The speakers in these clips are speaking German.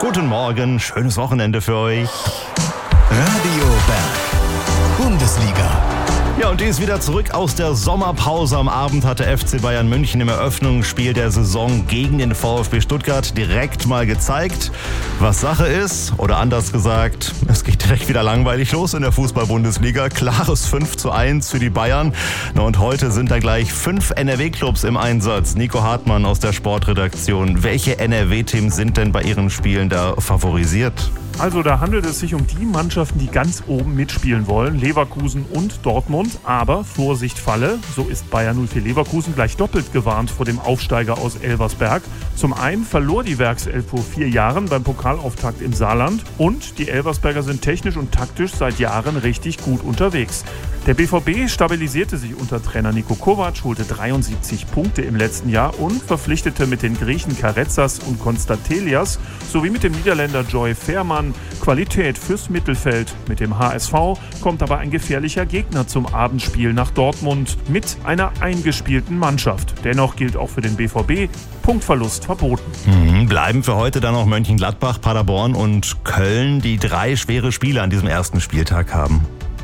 Guten Morgen, schönes Wochenende für euch. Radio Berg, Bundesliga. Ja, und die ist wieder zurück aus der Sommerpause. Am Abend hatte FC Bayern München im Eröffnungsspiel der Saison gegen den VfB Stuttgart direkt mal gezeigt, was Sache ist. Oder anders gesagt, es geht direkt wieder langweilig los in der Fußball-Bundesliga. Klares 5:1 für die Bayern. Na, und heute sind da gleich 5 NRW-Clubs im Einsatz. Nico Hartmann aus der Sportredaktion. Welche NRW-Teams sind denn bei ihren Spielen da favorisiert? Also da handelt es sich um die Mannschaften, die ganz oben mitspielen wollen, Leverkusen und Dortmund. Aber Vorsicht Falle, so ist Bayer 04 Leverkusen gleich doppelt gewarnt vor dem Aufsteiger aus Elversberg. Zum einen verlor die Werkself vor 4 Jahren beim Pokalauftakt im Saarland und die Elversberger sind technisch und taktisch seit Jahren richtig gut unterwegs. Der BVB stabilisierte sich unter Trainer Niko Kovac, holte 73 Punkte im letzten Jahr und verpflichtete mit den Griechen Karetsas und Konstatelias sowie mit dem Niederländer Joy Veerman Qualität fürs Mittelfeld. Mit dem HSV kommt aber ein gefährlicher Gegner zum Abendspiel nach Dortmund mit einer eingespielten Mannschaft. Dennoch gilt auch für den BVB, Punktverlust verboten. Bleiben für heute dann noch Mönchengladbach, Paderborn und Köln, die 3 schwere Spiele an diesem ersten Spieltag haben.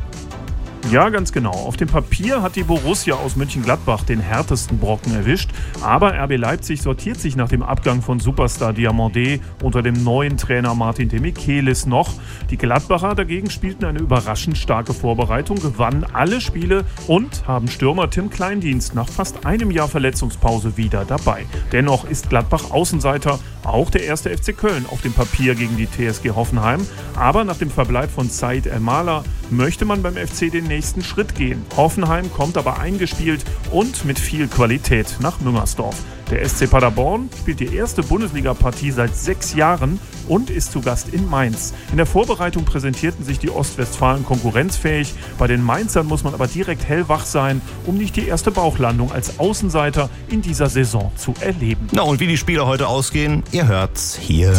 Ja, ganz genau. Auf dem Papier hat die Borussia aus Mönchengladbach den härtesten Brocken erwischt. Aber RB Leipzig sortiert sich nach dem Abgang von Superstar Diamandé unter dem neuen Trainer Martin de Michelis noch. Die Gladbacher dagegen spielten eine überraschend starke Vorbereitung, gewannen alle Spiele und haben Stürmer Tim Kleindienst nach fast einem Jahr Verletzungspause wieder dabei. Dennoch ist Gladbach Außenseiter, auch der 1. FC Köln auf dem Papier gegen die TSG Hoffenheim. Aber nach dem Verbleib von Said El-Mala möchte man beim FC den nächsten Schritt gehen. Hoffenheim kommt aber eingespielt und mit viel Qualität nach Müngersdorf. Der SC Paderborn spielt die erste Bundesliga-Partie seit 6 Jahren und ist zu Gast in Mainz. In der Vorbereitung präsentierten sich die Ostwestfalen konkurrenzfähig. Bei den Mainzern muss man aber direkt hellwach sein, um nicht die erste Bauchlandung als Außenseiter in dieser Saison zu erleben. Na, und wie die Spiele heute ausgehen, ihr hört's hier.